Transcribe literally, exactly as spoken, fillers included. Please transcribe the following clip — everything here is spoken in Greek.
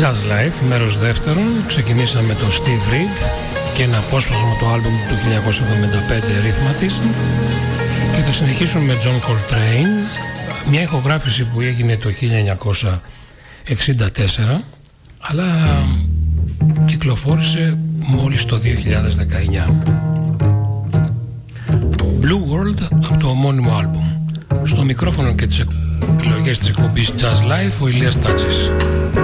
Jazz Life, μέρος δεύτερον. Ξεκινήσαμε το Steve Reed και ένα απόσπασμα το άλμπουμ του χίλια εννιακόσια εβδομήντα πέντε Rhythmatist, και θα συνεχίσουμε με John Coltrane, μια ηχογράφηση που έγινε το χίλια εννιακόσια εξήντα τέσσερα αλλά κυκλοφόρησε μόλις το δύο χιλιάδες δεκαεννιά. Blue World από το ομώνυμο άλμπουμ. Στο μικρόφωνο και τις επιλογές της εκπομπής Jazz Life ο Ηλίας Τάτσης.